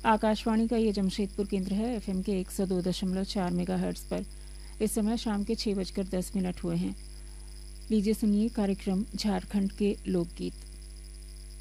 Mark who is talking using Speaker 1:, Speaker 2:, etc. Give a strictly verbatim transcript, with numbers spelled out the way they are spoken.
Speaker 1: आकाशवाणी का ये जमशेदपुर केंद्र है। एफएम के एक सौ दो दशमलव चार मेगाहर्ट्ज़ पर इस समय शाम के छः बजकर दस मिनट हुए हैं। लीजिए सुनिए कार्यक्रम झारखंड के लोकगीत।